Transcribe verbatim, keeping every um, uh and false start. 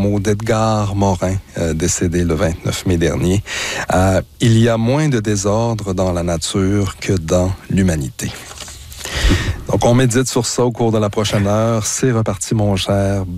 mots d'Edgar Morin, euh, décédé le vingt-neuf mai dernier. Euh, il y a moins de désordre dans la nature que dans l'humanité. Donc, on médite sur ça au cours de la prochaine heure. C'est reparti, mon cher.